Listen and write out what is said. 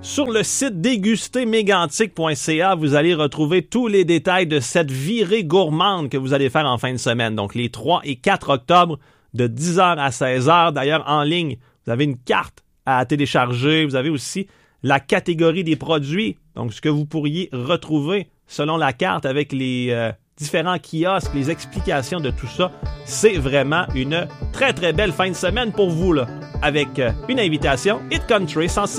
Sur le site dégustermégantic.ca, vous allez retrouver tous les détails de cette virée gourmande que vous allez faire en fin de semaine. Donc, les 3 et 4 octobre, de 10h à 16h. D'ailleurs, en ligne, vous avez une carte à télécharger. Vous avez aussi la catégorie des produits. Donc, ce que vous pourriez retrouver selon la carte avec les différents kiosques, les explications de tout ça. C'est vraiment une très, très belle fin de semaine pour vous, là, avec une invitation Hit Country 106.